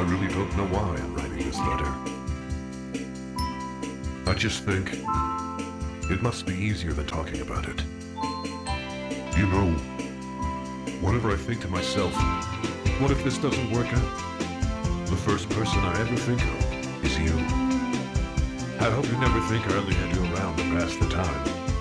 I really don't know why I'm writing this letter. I just think it must be easier than talking about it. You know, whenever I think to myself, what if this doesn't work out? The first person I ever think of is you. I hope you never think I only had you around to pass the time.